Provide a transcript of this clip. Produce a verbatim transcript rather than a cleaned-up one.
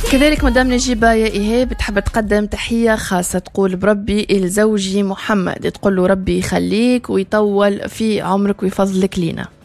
كذلك مدام نجيبة يا إيهاب بتحب تقدم تحية خاصة، تقول بربي لزوجي محمد، تقول له ربي يخليك ويطول في عمرك ويفضلك لينا.